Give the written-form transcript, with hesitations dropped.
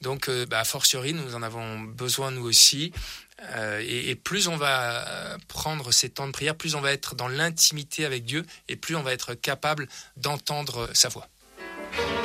Donc, a fortiori, nous en avons besoin nous aussi. Et plus on va prendre ces temps de prière, plus on va être dans l'intimité avec Dieu et plus on va être capable d'entendre sa voix.